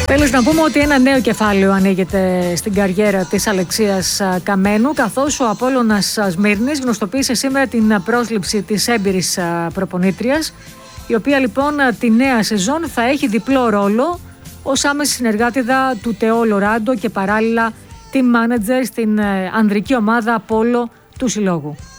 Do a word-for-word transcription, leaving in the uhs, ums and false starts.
Τέλος, να πούμε ότι ένα νέο κεφάλαιο ανοίγεται στην καριέρα της Αλεξίας Καμένου, καθώς ο Απόλλωνας Σμύρνης γνωστοποίησε σήμερα την πρόσληψη της έμπειρης προπονήτριας, η οποία λοιπόν τη νέα σεζόν θα έχει διπλό ρόλο ως άμεση συνεργάτηδα του Τεό Λοράντο και παράλληλα team manager στην ανδρική ομάδα Απόλλω του Συλλόγου.